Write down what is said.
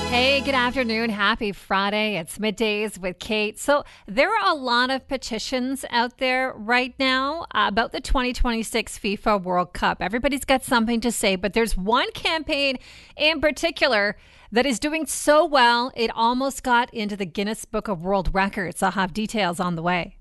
Hey, good afternoon. Happy Friday. It's Middays with Kate. So, there are a lot of petitions out there right now about the 2026 FIFA World Cup. Everybody's got something to say, but there's one campaign in particular that is doing so well, it almost got into the Guinness Book of World Records. I'll have details on the way.